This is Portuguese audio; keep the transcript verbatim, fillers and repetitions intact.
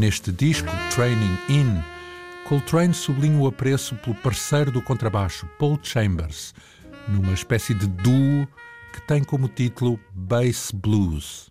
Neste disco, Training In, Coltrane sublinha o apreço pelo parceiro do contrabaixo, Paul Chambers, numa espécie de duo que tem como título Bass Blues.